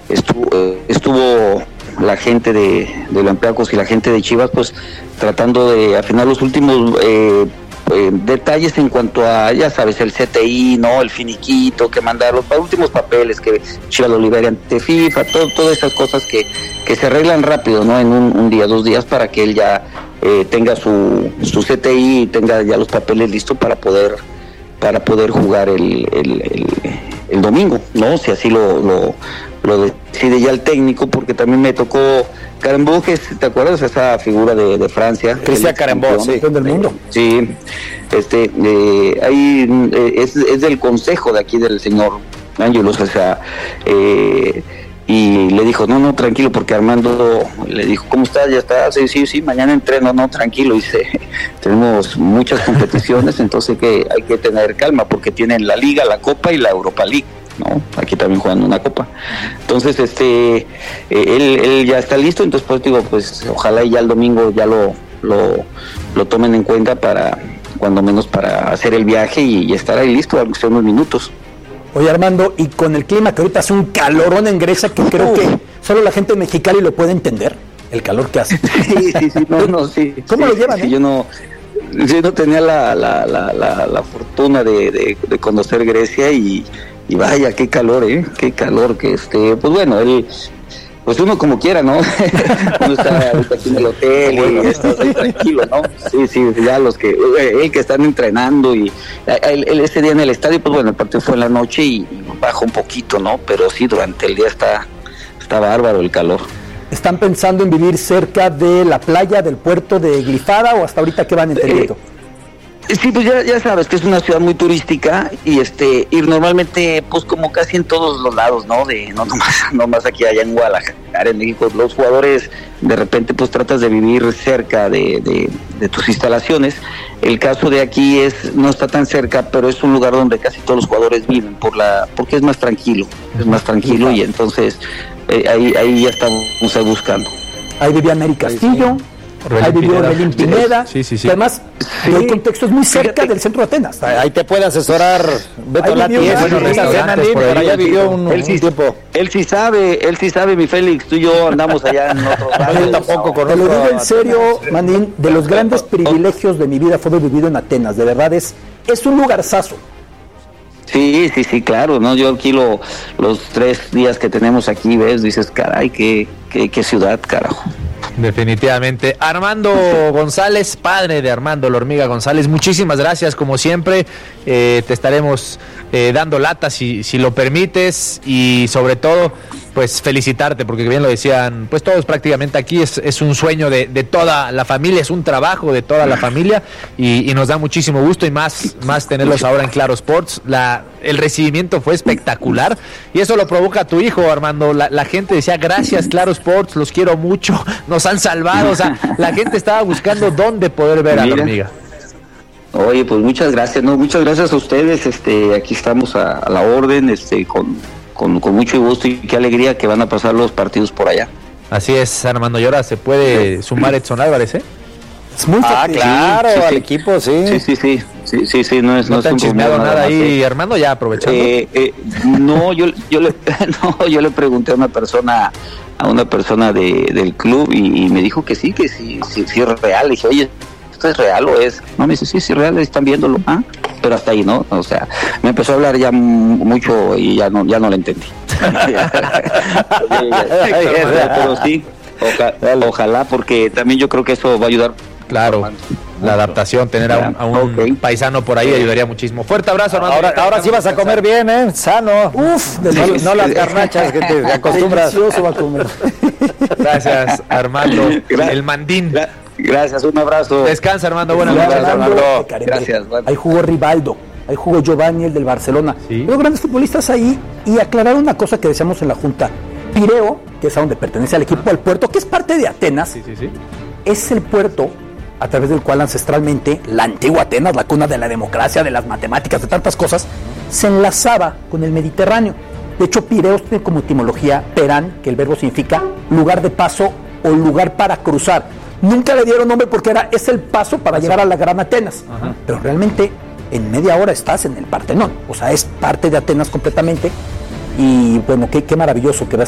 estuvo la gente de Olympiacos y la gente de Chivas, pues tratando de afinar los últimos detalles en cuanto a, ya sabes, el CTI, ¿no? El finiquito, que mandar los últimos papeles, que Chivas lo libere ante FIFA, todas esas cosas que se arreglan rápido, ¿no? En un día, 2 días, para que él ya tenga su CTI y tenga ya los papeles listos para poder jugar el domingo, ¿no? Si así lo decide ya el técnico, porque también me tocó Karembeu, que ¿te acuerdas? Esa figura de Francia. Cristian Karembeu, sí, del mundo. Sí, ahí es del consejo de aquí del señor Ángelos, o sea, y le dijo, no, tranquilo, porque Armando le dijo, ¿cómo estás? ¿Ya estás? Sí, mañana entreno, no, tranquilo, dice, tenemos muchas competiciones, entonces que hay que tener calma, porque tienen la Liga, la Copa y la Europa League, ¿no? Aquí también juegan una Copa. Entonces, él ya está listo, entonces pues digo, pues ojalá ya el domingo ya lo tomen en cuenta para, cuando menos para hacer el viaje y estar ahí listo, aunque sea unos minutos. Oye, Armando, y con el clima que ahorita hace un calorón en Grecia, que creo que solo la gente de Mexicali lo puede entender, el calor que hace. Sí, sí. ¿Cómo lo llevan? Sí, yo no tenía la fortuna de conocer Grecia y vaya, qué calor, qué calor que pues bueno, pues uno como quiera, ¿no? Uno está aquí en el hotel y está ahí tranquilo, ¿no? Sí, ya los que están entrenando y ese día en el estadio, pues bueno, el partido fue en la noche y bajó un poquito, ¿no? Pero sí, durante el día está bárbaro el calor. ¿Están pensando en vivir cerca de la playa, del puerto de Glifada, o hasta ahorita qué van entendiendo? Sí, pues ya sabes que es una ciudad muy turística y ir normalmente, pues como casi en todos los lados, ¿no? No más aquí allá en Guadalajara, en México, los jugadores de repente pues tratas de vivir cerca de tus instalaciones. El caso de aquí no está tan cerca, pero es un lugar donde casi todos los jugadores viven porque es más tranquilo, y entonces ahí ya estamos buscando. Ahí vivía Neri Castillo. Ahí vivió Orbelín Pineda. Sí. Además, el contexto es muy cerca del centro de Atenas. Ahí te puede asesorar Beto Lati. Por allá vivió un tiempo. Él sí sabe, mi Félix. Tú y yo andamos allá en otros lados. Yo tampoco conozco. Te lo digo en serio, Manín, de los grandes privilegios de mi vida fue haber vivido en Atenas. De verdad, es un lugarzazo. Sí, claro, ¿no? Yo aquí los 3 días que tenemos aquí, ves, dices, caray, qué ciudad, carajo. Definitivamente. Armando González, padre de Armando La Hormiga González, muchísimas gracias, como siempre. Te estaremos dando lata si lo permites, y sobre todo pues felicitarte, porque bien lo decían pues todos prácticamente aquí, es un sueño de toda la familia, es un trabajo de toda la familia, y nos da muchísimo gusto, y más tenerlos ahora en Claro Sports. El recibimiento fue espectacular, y eso lo provoca tu hijo, Armando. La gente decía, gracias Claro Sports, los quiero mucho, nos han salvado. O sea, la gente estaba buscando dónde poder ver a La Hormiga. Oye, pues muchas gracias, muchas gracias a ustedes. Aquí estamos a la orden, con mucho gusto, y qué alegría que van a pasar los partidos por allá. Así es, Armando. Y ahora se puede sumar Edson Álvarez, Es muy fácil. Claro, al equipo, sí, no es no te han chismeado nada ahí, Armando, ya aprovechando. No, yo le pregunté a una persona del club, y me dijo que sí es real. Le dije, oye, ¿esto es real o es? No, me dice, sí es real, están viéndolo. Pero hasta ahí, ¿no? O sea, me empezó a hablar ya mucho y ya no le entendí. Pero sí, ojalá, porque también yo creo que eso va a ayudar. Claro, la adaptación, tener a un paisano por ahí ayudaría muchísimo. Fuerte abrazo, Armando. Ahora sí vas a comer bien, sano. No las garnachas que te acostumbras. Va a comer. Gracias, Armando, el mandín. Gracias, un abrazo. Descansa, Armando, buenas noches. Armando. Gracias. Bueno. Ahí jugó Rivaldo, ahí jugó Giovanni, el del Barcelona. ¿Sí? Los grandes futbolistas ahí. Y aclarar una cosa que decíamos en la Junta. Pireo, que es a donde pertenece al equipo del puerto, que es parte de Atenas, es el puerto a través del cual ancestralmente la antigua Atenas, la cuna de la democracia, de las matemáticas, de tantas cosas, se enlazaba con el Mediterráneo. De hecho, Pireos tiene como etimología perán, que el verbo significa lugar de paso o lugar para cruzar. Nunca le dieron nombre porque es el paso para llegar a la Gran Atenas. Pero realmente en media hora estás en el Partenón. O sea, es parte de Atenas completamente. Y bueno, qué maravilloso que va a